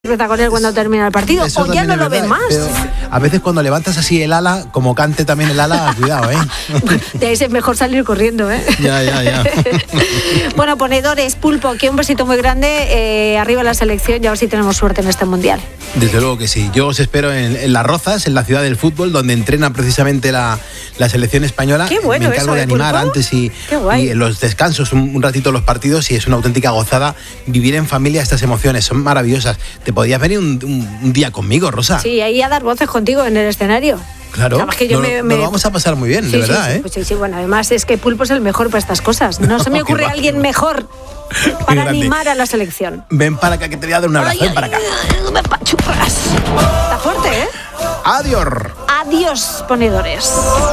cerveza con él cuando termina el partido. Eso O ya no también lo es ven verdad, más. pero a veces cuando levantas así el ala, como cante también el ala, cuidado, ¿eh? De ahí es mejor salir corriendo, ¿eh? Ya. Bueno, ponedores, Pulpo, que un besito muy grande. Arriba la selección y a ver si tenemos suerte en este mundial. Desde luego que sí. Yo os espero en Las Rozas, en la ciudad del fútbol, donde entrena precisamente la selección española. Qué bueno. Me encargo eso, de animar Pulpo. antes y en los descansos un ratito los partidos, y es una auténtica gozada vivir en familia estas emociones. Son maravillosas. ¿Te podías venir un día conmigo, Rosa? Sí, ahí a dar voces contigo en el escenario. Claro, Además que yo nos lo vamos a pasar muy bien, de verdad, ¿eh? Sí, bueno, además es que Pulpo es el mejor para estas cosas. No se me ocurre alguien mejor para grande. animar a la selección. Ven para acá que te voy a dar un abrazo. Ven para acá. Me pachurras. Está fuerte, ¿eh? Adiós. Adiós, ponedores.